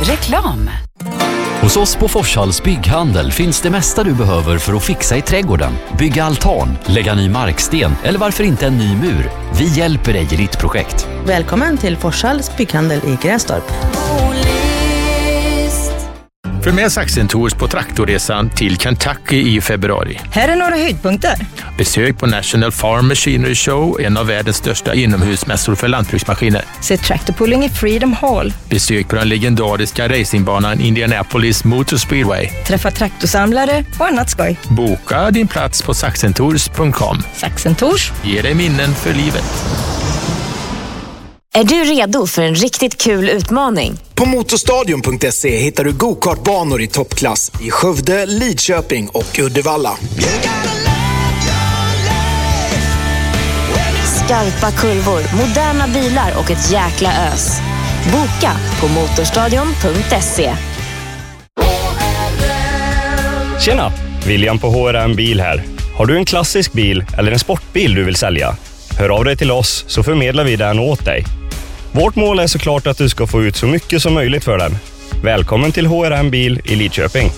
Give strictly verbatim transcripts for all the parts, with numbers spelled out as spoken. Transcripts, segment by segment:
Reklam. Hos oss på Forshalls bygghandel finns det mesta du behöver för att fixa i trädgården. Bygga altan, lägga ny marksten eller varför inte en ny mur. Vi hjälper dig i ditt projekt. Välkommen till Forshalls bygghandel i Grästorp. För med Saxen Tours på traktorresan till Kentucky i februari. Här är några höjdpunkter. Besök på National Farm Machinery Show, en av världens största inomhusmässor för lantbruksmaskiner. Se traktorpulling i Freedom Hall. Besök på den legendariska racingbanan Indianapolis Motor Speedway. Träffa traktorsamlare och annat skoj. Boka din plats på saxen tours punkt com. Saxen Tours Ge dig minnen för livet. Är du redo för en riktigt kul utmaning? På motorstadion punkt se hittar du go-kartbanor i toppklass i Skövde, Lidköping och Uddevalla. Skarpa kurvor, moderna bilar och ett jäkla ös. Boka på motorstadion punkt se. Tjena, William på H R M Bil här. Har du en klassisk bil eller en sportbil du vill sälja? Hör av dig till oss så förmedlar vi den åt dig. Vårt mål är såklart att du ska få ut så mycket som möjligt för den. Välkommen till H R M Bil i Lidköping.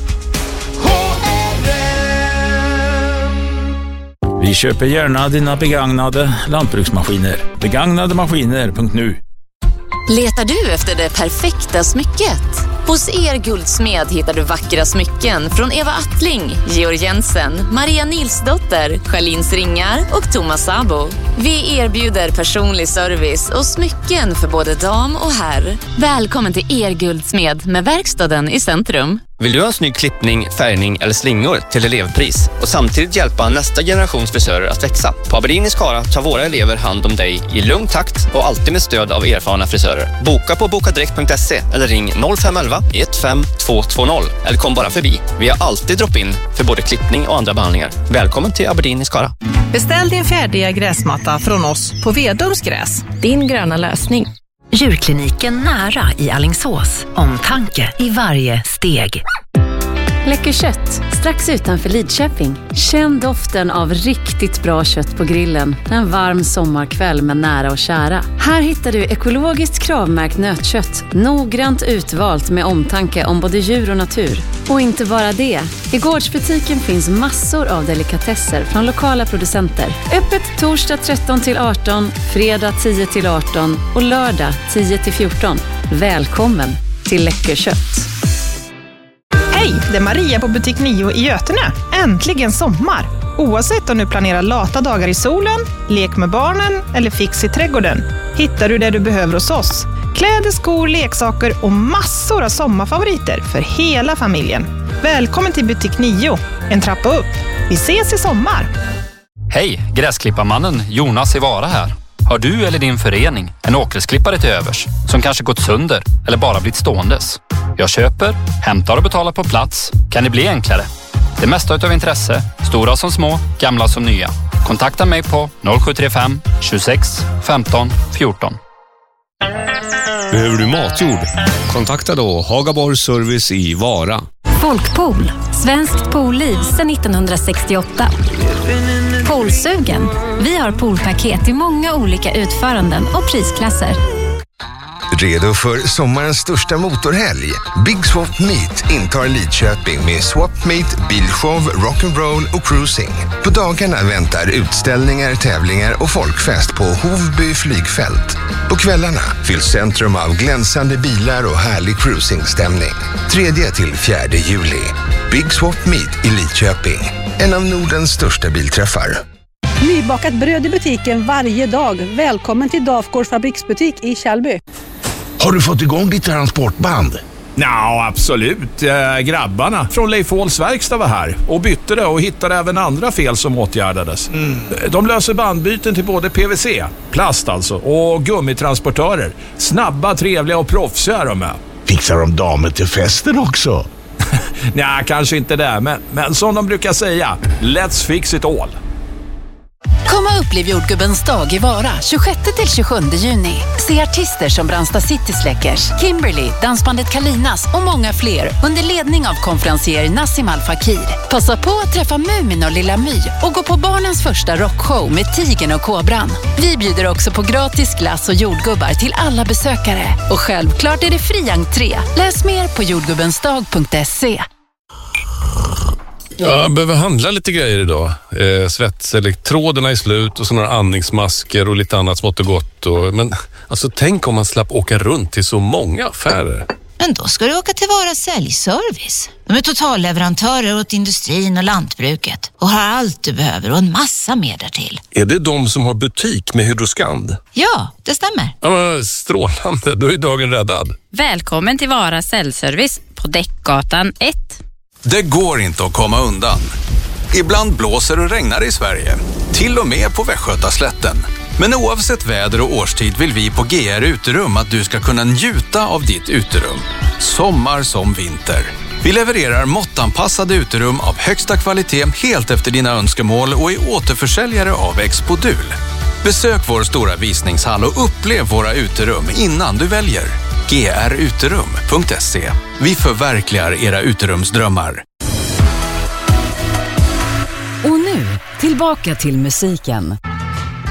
Vi köper gärna dina begagnade lantbruksmaskiner. begagnade maskiner punkt nu. Letar du efter det perfekta smycket? Hos Er Guldsmed hittar du vackra smycken från Eva Attling, Georg Jensen, Maria Nilsdotter, Charlins Ringar och Thomas Sabo. Vi erbjuder personlig service och smycken för både dam och herr. Välkommen till Er Guldsmed med verkstaden i centrum. Vill du ha en snygg klippning, färgning eller slingor till elevpris och samtidigt hjälpa nästa generations frisörer att växa? På Aberdeen i Skara tar våra elever hand om dig i lugn takt och alltid med stöd av erfarna frisörer. Boka på bokadirekt punkt se eller ring noll fem ett ett ett fem två två noll eller kom bara förbi. Vi har alltid drop-in för både klippning och andra behandlingar. Välkommen till Aberdeen i Skara. Beställ din färdiga gräsmatta från oss på Vedums Gräs. Din gröna lösning. Djurkliniken nära i Alingsås. Omtanke i varje steg. Läcker kött, strax utanför Lidköping. Känn doften av riktigt bra kött på grillen en varm sommarkväll med nära och kära. Här hittar du ekologiskt kravmärkt nötkött, noggrant utvalt med omtanke om både djur och natur. Och inte bara det. I gårdsbutiken finns massor av delikatesser från lokala producenter. Öppet torsdag tretton till arton, fredag tio till arton och lördag tio till fjorton. Välkommen till Läcker kött. Hej, det är Maria på butik nio i Götene. Äntligen sommar! Oavsett om du planerar lata dagar i solen, lek med barnen eller fix i trädgården, hittar du det du behöver hos oss. Kläder, skor, leksaker och massor av sommarfavoriter för hela familjen. Välkommen till butik nio, en trappa upp. Vi ses i sommar! Hej, gräsklipparmannen Jonas i Vara här. Har du eller din förening en åkgräsklippare till övers som kanske gått sönder eller bara blivit ståendes? Jag köper, hämtar och betalar på plats. Kan det bli enklare? Det mesta utav intresse, stora som små, gamla som nya. Kontakta mig på noll sju tre fem tjugosex femton fjorton. Behöver du matjord? Kontakta då Hagaborg Service i Vara. Folkpool, svenskt poolliv sedan nittonhundrasextioåtta. Poolsugen. Vi har poolpaket i många olika utföranden och prisklasser. Redo för sommarens största motorhelg? Big Swap Meet intar Lidköping med Swap Meet, bilshow, rock'n'roll och cruising. På dagarna väntar utställningar, tävlingar och folkfest på Hovby flygfält. På kvällarna fylls centrum av glänsande bilar och härlig cruisingstämning. tredje till fjärde juli. Big Swap Meet i Lidköping. En av Nordens största bilträffar. Nybakat bröd i butiken varje dag. Välkommen till Dafgårds fabriksbutik i Kjellby. Har du fått igång ditt transportband? Ja, absolut. Äh, grabbarna från Leif Håls verkstad var här och bytte det och hittade även andra fel som åtgärdades. Mm. De löser bandbyten till både P V C, plast alltså, och gummitransportörer. Snabba, trevliga och proffsiga är de med. Fixar de damer till festen också? Nej, kanske inte det, men, men som de brukar säga, let's fix it all. Kom och upplev jordgubbens dag i Vara tjugosjätte till tjugosjunde juni. Se artister som Brandsta City Släckers, Kimberly, dansbandet Kalinas och många fler under ledning av konferencier Nassim Al Fakir. Passa på att träffa Mumin och Lilla My och gå på barnens första rockshow med Tigern och Kobran. Vi bjuder också på gratis glass och jordgubbar till alla besökare. Och självklart är det fri entré. Läs mer på jordgubbensdag punkt se. Ja, jag behöver handla lite grejer idag. Eh, svetselektroderna är slut och så några andningsmasker och lite annat smått och gott. Och, men alltså, tänk om man slapp åka runt till så många affärer. Men då ska du åka till Vara säljservice. De är totalleverantörer åt industrin och lantbruket och har allt du behöver och en massa mer därtill. Är det de som har butik med Hydroskand? Ja, det stämmer. Ja, men strålande. Då är dagen räddad. Välkommen till Vara säljservice på Däckgatan ett. Det går inte att komma undan. Ibland blåser och regnar i Sverige. Till och med på Västgötaslätten. Men oavsett väder och årstid vill vi på G R Uterum att du ska kunna njuta av ditt uterum. Sommar som vinter. Vi levererar måttanpassade uterum av högsta kvalitet helt efter dina önskemål och är återförsäljare av Expodul. Besök vår stora visningshall och upplev våra uterum innan du väljer. g r uterum punkt se. Vi förverkligar era uterumsdrömmar. Och nu, tillbaka till musiken.